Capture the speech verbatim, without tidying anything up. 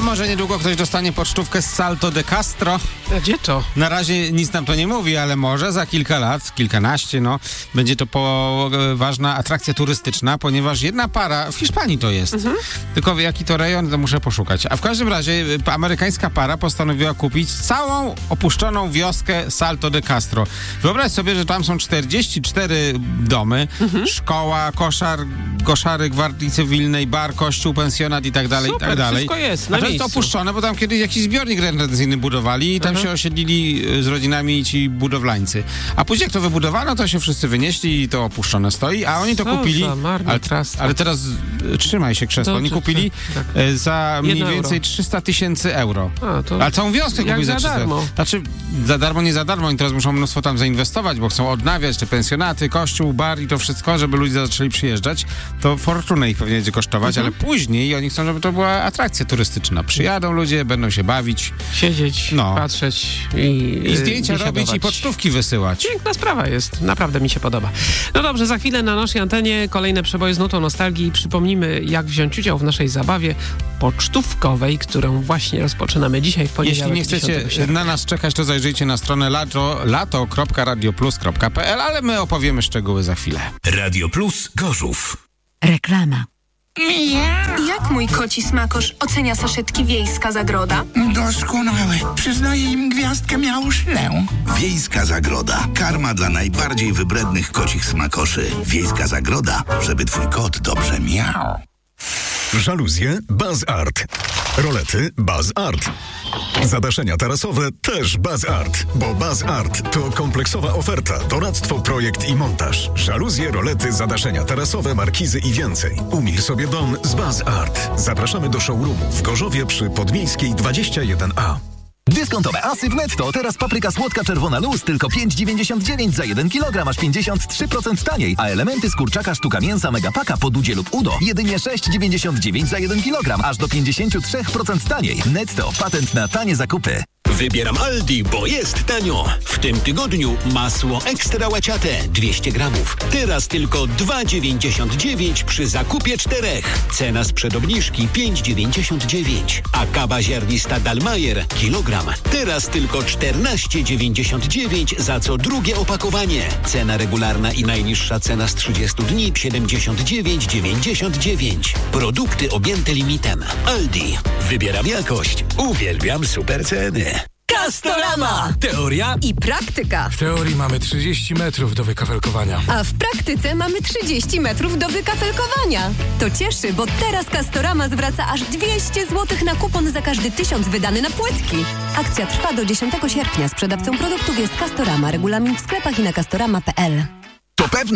A może niedługo ktoś dostanie pocztówkę z Salto de Castro? A gdzie to? Na razie nic nam to nie mówi, ale może za kilka lat, kilkanaście, no, będzie to poważna atrakcja turystyczna, ponieważ jedna para, w Hiszpanii to jest, mhm. tylko jaki to rejon, to muszę poszukać. A w każdym razie amerykańska para postanowiła kupić całą opuszczoną wioskę Salto de Castro. Wyobraź sobie, że tam są czterdzieści cztery domy, mhm. szkoła, koszar, koszary gwardii cywilnej, bar, kościół, pensjonat i tak dalej, Super, i tak dalej. wszystko jest na A to miejscu. jest opuszczone, bo tam kiedyś jakiś zbiornik retencyjny budowali i tam mhm. się osiedlili z rodzinami ci budowlańcy. A później jak to wybudowano, to się wszyscy wynieśli i to opuszczone stoi, a oni to Co kupili. ale, ale teraz e, trzymaj się krzesło. Oni kupili tak. e, za mniej Jedno więcej euro. trzysta tysięcy euro. A, to ale całą wioskę kupili za za trzysta. darmo. Znaczy, za darmo, nie za darmo. Oni teraz muszą mnóstwo tam zainwestować, bo chcą odnawiać te pensjonaty, kościół, bar i to wszystko, żeby ludzie zaczęli przyjeżdżać. To fortunę ich pewnie będzie kosztować, mhm. ale później oni chcą, żeby to była atrakcja turystyczna. Przyjadą ludzie, będą się bawić. Siedzieć, no. patrzeć i I zdjęcia robić i pocztówki wysyłać. Piękna sprawa jest. Naprawdę mi się podoba. No dobrze, za chwilę na naszej antenie kolejne przeboje z nutą nostalgii. Przypomnimy, jak wziąć udział w naszej zabawie pocztówkowej, którą właśnie rozpoczynamy dzisiaj w poniedziałek. Jeśli nie chcecie na nas czekać, to zajrzyjcie na stronę lato, lato kropka radioplus kropka p l, ale my opowiemy szczegóły za chwilę. Radio Plus Gorzów. Reklama. Jak mój koci smakosz ocenia saszetki Wiejska Zagroda? Doskonały. Przyznaję im gwiazdkę miałszlę. Wiejska Zagroda. Karma dla najbardziej wybrednych kocich smakoszy. Wiejska Zagroda, żeby twój kot dobrze miał. Żaluzje Baz Art. Rolety Baz Art. Zadaszenia tarasowe też Baz Art, bo Baz Art to kompleksowa oferta, doradztwo, projekt i montaż. Żaluzje, rolety, zadaszenia tarasowe, markizy i więcej. Umil sobie dom z Baz Art. Zapraszamy do showroomu w Gorzowie przy Podmiejskiej dwadzieścia jeden A. Dyskontowe asy w Netto. Teraz papryka słodka czerwona luz tylko pięć dziewięćdziesiąt dziewięć za jeden kilogram, aż pięćdziesiąt trzy procent taniej. A elementy z kurczaka sztuka mięsa Megapaka po Dudzie lub Udo jedynie sześć dziewięćdziesiąt dziewięć za jeden kilogram, aż do pięćdziesiąt trzy procent taniej. Netto. Patent na tanie zakupy. Wybieram Aldi, bo jest tanio. W tym tygodniu masło ekstra łaciate dwieście gramów. Teraz tylko dwa dziewięćdziesiąt dziewięć przy zakupie czterech. Cena sprzed obniżki pięć dziewięćdziesiąt dziewięć. A kawa ziarnista Dalmajer kilogram. Teraz tylko czternaście dziewięćdziesiąt dziewięć za co drugie opakowanie. Cena regularna i najniższa cena z trzydziestu dni siedemdziesiąt dziewięć dziewięćdziesiąt dziewięć. Produkty objęte limitem. Aldi. Wybieram jakość. Uwielbiam super ceny. Castorama! Teoria i praktyka. W teorii mamy trzydzieści metrów do wykafelkowania. A w praktyce mamy trzydzieści metrów do wykafelkowania. To cieszy, bo teraz Castorama zwraca aż dwieście złotych na kupon za każdy tysiąc wydany na płytki. Akcja trwa do dziesiątego sierpnia. Sprzedawcą produktów jest Castorama. Regulamin w sklepach i na castorama kropka p l. To pewne.